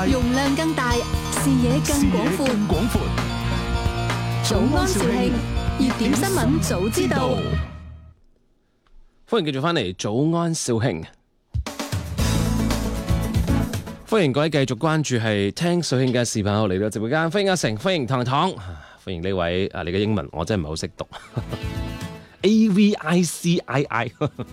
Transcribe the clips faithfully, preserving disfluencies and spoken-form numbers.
大， 容量更大，視野更廣闊。 更廣闊。 早安兆慶，熱點新聞早知道。 歡迎繼續翻嚟早安兆慶，歡迎各位繼續關注係聽兆慶嘅視頻號嚟到直播間，歡迎阿成，歡迎糖糖，歡迎呢位啊！你嘅英文我真係唔係好識讀，A V I C I I，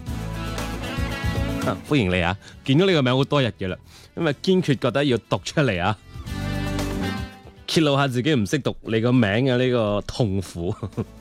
歡迎你啊！見到呢個名好多日嘅啦，咁啊堅決覺得要讀出嚟啊，揭露下自己唔識讀你個名嘅呢個痛苦。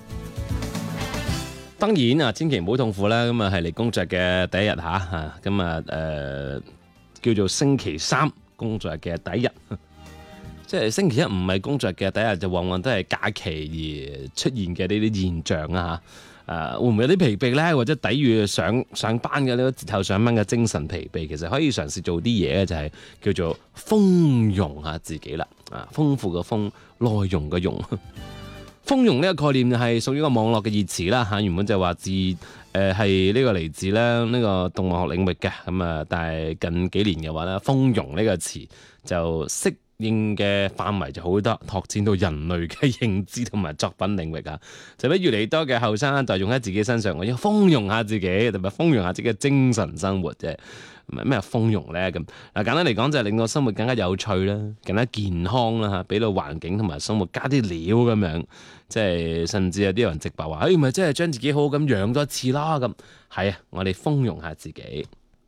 當然啊，千祈唔好痛苦啦。咁啊，係嚟工作嘅第一日吓吓，咁啊誒叫做星期三工作日嘅第一日，即係星期一唔係工作日嘅第一日，就往往都係假期而出現嘅呢啲現象啊吓。誒會唔會有啲疲憊咧？或者抵禦上上班嘅呢個節後上班嘅精神疲憊，其實可以嘗試做啲嘢嘅，就係叫做豐容下自己啦。啊，豐富嘅豐，內容嘅容。豐容呢個概念係屬於一個網絡嘅熱詞啦嚇，原本就話自誒係呢個嚟自咧呢個動物學領域嘅，咁啊，但係近幾年嘅話咧，豐容呢個詞就適應嘅範圍就好多，拓展到人類嘅認知同埋作品領域啊，就俾越嚟越多嘅後生一代用喺自己身上，我要豐容下自己，同埋豐容下自己嘅精神生活啫。咩豐容咧？咁嗱，簡單嚟講就係令到生活更加有趣啦，更加健康啦嚇，俾到環境同埋生活加啲料咁樣，即係甚至有啲人直白話，誒咪即係將自己好好咁養多一次啦咁。係啊，我哋豐容下自己。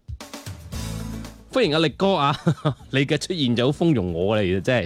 歡迎阿力哥啊！你嘅出現就好豐容我嚟嘅，真係。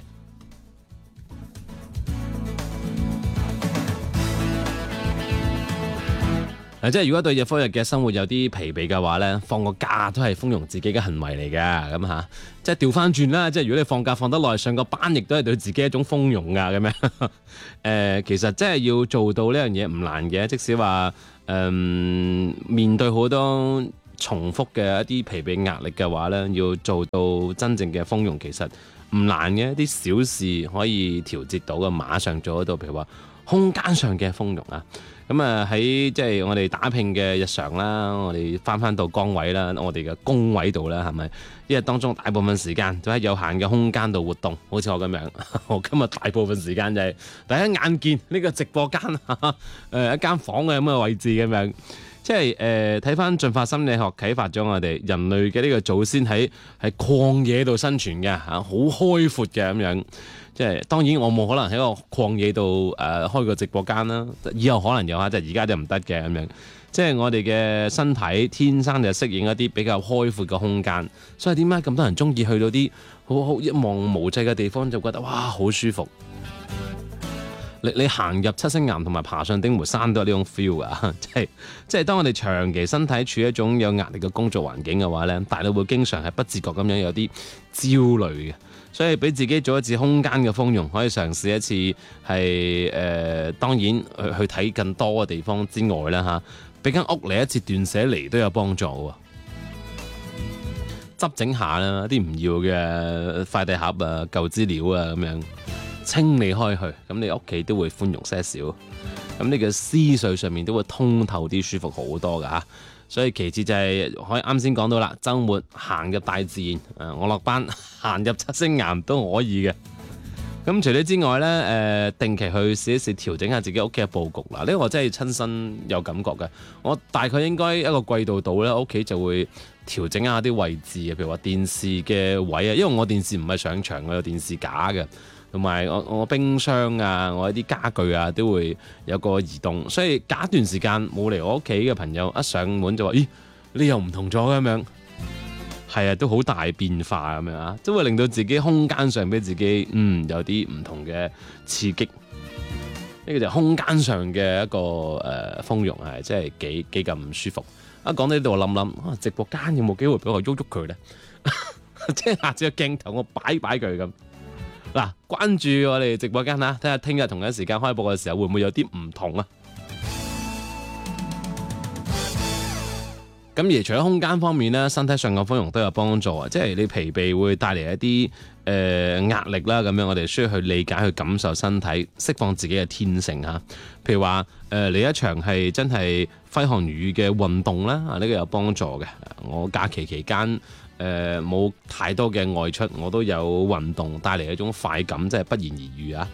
即係如果對日復日嘅生活有啲疲憊嘅話咧，放個假都係豐容自己嘅行為嚟嘅，咁吓，即係調翻轉啦。即係如果你放假放得耐，上個班亦都係對自己一種豐容噶，咁樣。誒、呃，其實真係要做到呢樣嘢唔難嘅，即使話誒、呃、面對好多重複嘅一啲疲憊壓力嘅話咧，要做到真正嘅豐容，其實唔難嘅，一啲小事可以調節到嘅，馬上做得到。譬如話空間上嘅豐容啊。咁啊喺即係我哋打拼嘅日常啦，我哋翻翻到崗位啦，我哋嘅工位度啦，係咪？因為當中大部分時間都喺有限嘅空間度活動，好似我咁樣。我今日大部分時間就係大家眼見呢個直播間，誒一間房嘅咁嘅位置咁樣。即係誒睇翻進化心理學啟發咗我哋人類嘅呢個祖先喺喺曠野度生存嘅嚇，好開闊嘅咁樣。即係當然我冇可能喺個曠野度誒、呃、開個直播間啦，以後可能有下，就而家就唔得嘅咁樣。即係我哋嘅身體天生就適應一啲比較開闊嘅空間，所以點解咁多人中意去到啲好好一望無際嘅地方，就覺得哇好舒服。你你行入七星岩同埋爬上丁湖山都有呢種 feel 啊！即係即係當我哋長期身體處於一種有壓力嘅工作環境嘅話咧，大腦會經常係不自覺咁樣有啲焦慮嘅。所以俾自己做一次空間嘅豐容，可以嘗試一次係誒、呃，當然去去睇更多嘅地方之外啦嚇，俾間屋嚟一次斷捨離都有幫助喎。執整下啦，啲唔要嘅快遞盒啊、舊資料啊咁樣清理開去，咁你屋企都會寬容些少，咁你嘅思緒上面都會通透啲、舒服好多噶嚇。所以其次就係可以啱先講到啦，週末行入大自然，誒我落班行入七星岩都可以嘅。咁除咗之外咧，誒、呃、定期去試一試調整下自己屋企嘅佈局啦。呢、這個我真係親身有感覺嘅。我大概應該一個季度到咧，屋企就會調整下啲位置啊，譬如話電視嘅位啊，因為我電視唔係上牆，我有電視架嘅。同埋我我冰箱啊，我一啲家具啊都會有個移動，所以隔一段時間冇嚟我屋企嘅朋友一上門就話：咦，你又唔同咗咁樣？係啊，都好大變化咁樣啊，都會令到自己空間上俾自己嗯有啲唔同嘅刺激。呢個就係空間上嘅一個誒豐容係，真係幾幾咁舒服。一講到呢度我諗諗，啊直播間有冇機會俾我喐喐佢咧？即係下次個鏡頭我擺擺佢咁。嗱，關注我哋直播間啦，睇下聽日同一時間開播嘅時候會唔會有啲唔同啊？咁而除咗空間方面咧，身體上嘅豐容都有幫助啊！即係你疲憊會帶嚟一啲誒、呃、壓力啦，咁樣我哋需要去理解、去感受身體，釋放自己嘅天性嚇。譬如話誒嚟一場係真係揮汗如雨嘅運動啦，啊、這、呢個有幫助嘅。我假期期間誒、 誒冇太多嘅外出，我都有運動帶嚟一種快感，真係不言而喻啊！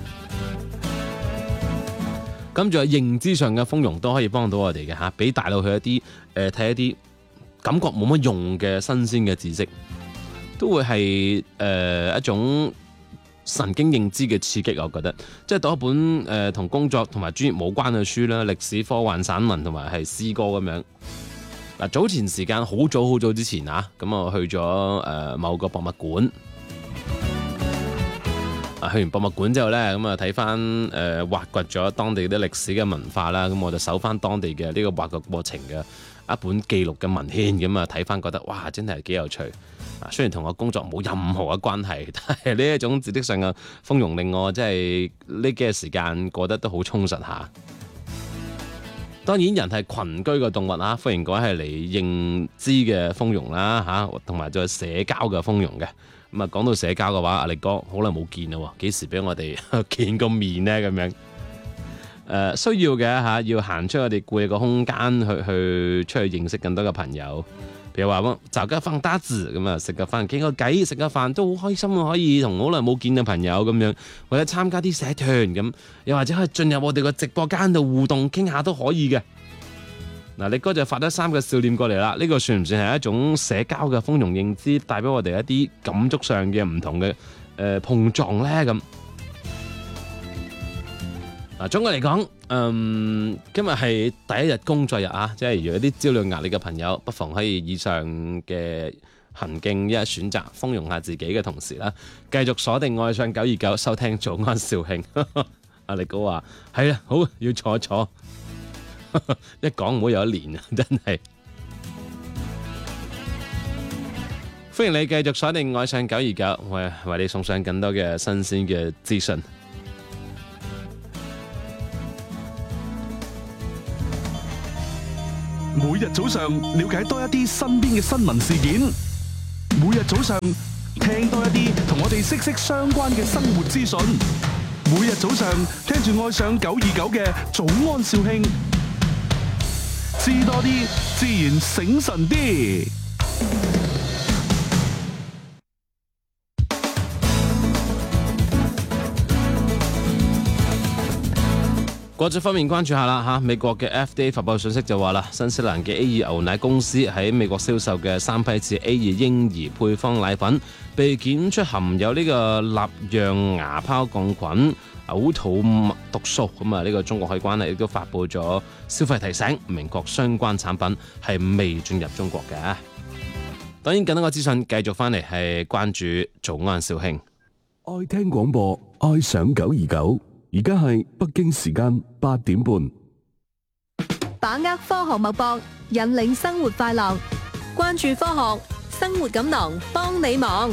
咁仲有認知上嘅豐容都可以幫到我哋嘅嚇，俾大腦去一啲誒睇一啲感覺冇乜用嘅新鮮嘅知識，都會係誒、呃、一種神經認知嘅刺激。我覺得即係讀一本誒同、呃、工作同埋專業冇關嘅書啦，歷史、科幻、散文同埋係詩歌咁樣。嗱，早前時間好早好早之前啊，咁我去咗誒、呃、某個博物館。去完博物館之後呢，咁啊睇翻誒挖掘咗當地啲歷史嘅文化啦，咁我就搜翻當地嘅呢個挖掘過程嘅一本記錄嘅文獻，咁啊睇翻覺得哇，真係幾有趣啊！雖然同我工作冇任何嘅關係，但係呢一種知識上嘅豐容令我真係呢幾日時間過得都好充實下。當然人係群居嘅動物啊，歡迎講係嚟認知嘅豐容啦嚇，同埋仲有社交嘅豐容嘅。咁啊，講到社交嘅話，阿力哥好耐冇見啦，幾時俾我哋見個面呢？咁樣誒、呃，需要嘅嚇，要行出我哋固有嘅空間去去出去認識更多嘅朋友。譬如話咁，就家放打字咁啊，食個飯傾個偈，食個飯都好開心啊！可以同好耐冇見嘅朋友咁樣，或者參加啲社團咁，又或者可以進入我哋個直播間度互動傾下都可以嘅。嗱，力哥就發咗三個笑臉過嚟啦，呢、這個算唔算係一種社交嘅豐容認知，帶俾我哋一啲感觸上嘅唔同嘅誒、呃、碰撞呢？咁嗱，總嘅嚟講，嗯，今日係第一日工作日啊，即係如果有啲焦慮壓力嘅朋友，不妨可以以上嘅行徑一選擇豐容下自己嘅同時啦，繼續鎖定愛上九二九收聽早安肇慶。阿力哥話係啊，好要坐坐。一講唔好有一年啊，真係歡迎你繼續鎖定愛上九二九，為為你送上更多嘅新鮮嘅資訊。 每日早上了解多一啲身邊嘅新聞事件，每日早上聽多一啲同我哋息息相關嘅生活資訊，每日早上聽住愛上九二九嘅早安肇慶。知多啲，自然醒神啲。 國際方面關注下啦嚇，美國嘅 F D A 發布信息就話啦，新西蘭嘅 A 二牛奶公司喺美國銷售嘅三批次 A 二嬰兒配方奶粉被檢出含有呢個納樣芽孢桿菌、嘔吐物毒素，咁啊呢個中國海關咧亦都發布咗消費提醒，明確相關產品係未進入中國嘅。當然更多嘅資訊繼續翻嚟係關注早安肇慶。 愛聽廣播，愛上九二九，而家係北京時間八點半。 把握科學脈搏，引領生活快樂，關注科學，生活錦囊幫你忙。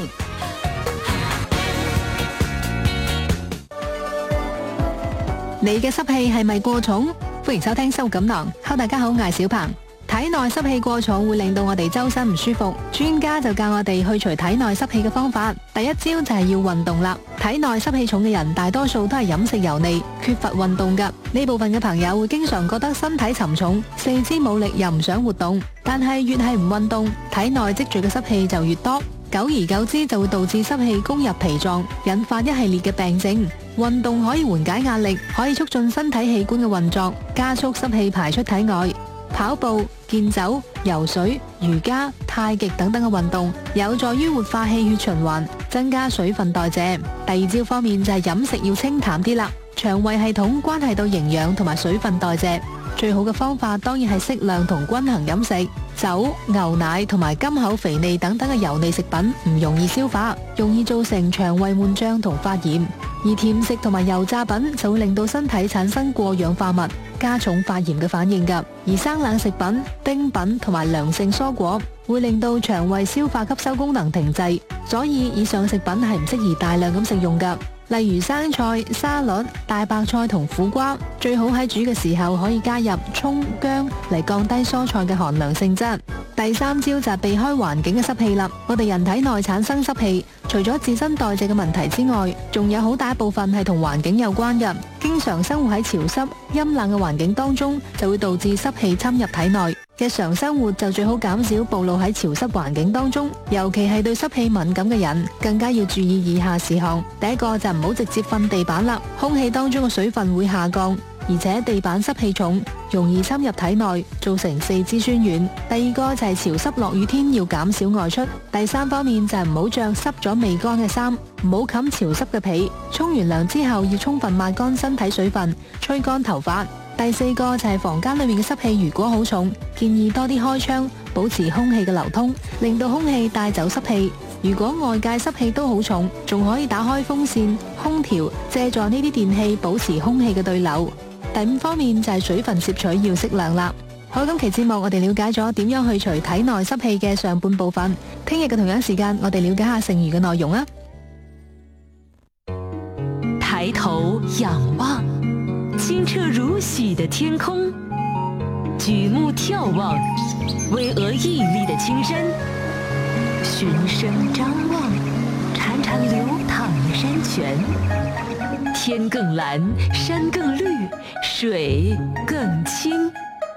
你嘅濕氣係咪過重？歡迎收聽生活錦囊。Hello，大家好，我係小鵬。體內濕氣過重會令到我哋周身唔舒服，專家就教我哋去除體內濕氣嘅方法。第一招就係要運動啦。體內濕氣重嘅人，大多數都係飲食油膩，缺乏運動噶。呢部分嘅朋友會經常覺得身體沉重，四肢冇力，又唔想活動。但係越係唔運動，體內積聚嘅濕氣就越多，久而久之就會導致濕氣攻入脾臟，引發一系列嘅病症。運動可以緩解壓力，可以促進身體器官嘅運作，加速濕氣排出體外。跑步、健走、游水、瑜伽、太極等等嘅運動有助於活化氣血循環，增加水分代謝。第二招方面就係飲食要清淡啲啦。腸胃系統關係到營養同埋水分代謝，最好嘅方法當然係適量同均衡飲食。酒、牛奶同埋甘口肥膩等等嘅油膩食品唔容易消化，容易造成腸胃悶脹同發炎。而甜食同埋油炸品就會令到身體產生過氧化物，加重發炎嘅反應㗎。而生冷食品、冰品同埋涼性蔬果會令到腸胃消化吸收功能停滯，所以以上食品係唔適宜大量咁食用㗎。例如生菜、沙律、大白菜同苦瓜，最好喺煮嘅時候可以加入蔥、薑嚟降低蔬菜嘅寒涼性質。第三招就係避開環境嘅濕氣啦。我哋人體內產生濕氣，除咗自身代謝嘅問題之外，仲有好大一部分係同環境有關嘅。 經常生活喺潮濕、陰冷嘅環境當中，就會導致濕氣侵入體內。日常生活就最好減少暴露喺潮濕環境當中，尤其係對濕氣敏感嘅人，更加要注意以下事項。第一個就唔好直接瞓地板啦，空氣當中嘅水分會下降，而且地板濕氣重，容易侵入體內，造成四肢酸軟。第二個就係潮濕落雨天要減少外出。第三方面就係唔好着濕咗未乾嘅衫，唔好冚潮濕嘅被。沖完涼之後要充分抹乾身體水分，吹乾頭髮。第四個就係房間裏面嘅濕氣如果好重，建議多啲開窗，保持空氣嘅流通，令到空氣帶走濕氣。如果外界濕氣都好重，仲可以打開風扇、空調，借助呢啲電器保持空氣嘅對流。第五方面就係水分攝取要適量啦。好，今期節目我哋了解咗點樣去除體內濕氣嘅上半部分。聽日嘅同樣時間，我哋了解下剩餘嘅內容啊。 抬頭仰望，清澈如洗的天空；舉目眺望，巍峨屹立的青山；循聲張望，潺潺流淌的山泉。天更藍，山更綠，水更清。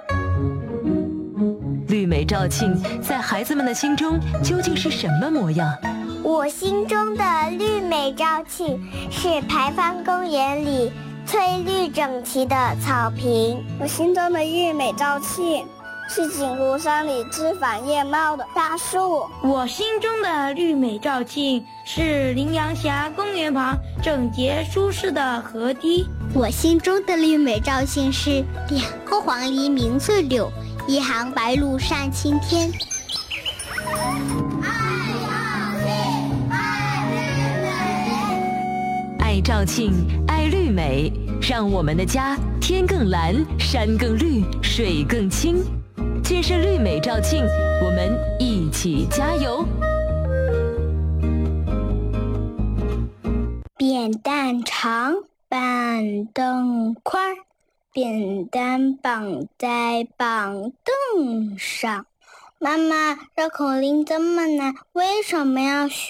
綠美肇慶在孩子們的心中究竟是什麼模樣？ 我心中的綠美肇慶是牌坊公園裡翠綠整齊的草坪。 我心中的綠美肇慶是景湖山裡枝繁葉茂的大樹。 我心中的綠美肇慶是羚羊峽公園旁整潔舒適的河堤。 我心中的綠美肇慶是兩個黃鸝鳴翠柳，一行白鷺上青天。 愛肇慶，愛綠美，讓我們的家天更藍，山更綠，水更清。建設綠美肇慶，我們一起加油。 扁擔長，板凳寬，扁擔綁在綁凳上。媽媽，繞口令這麼難，為什麼要學？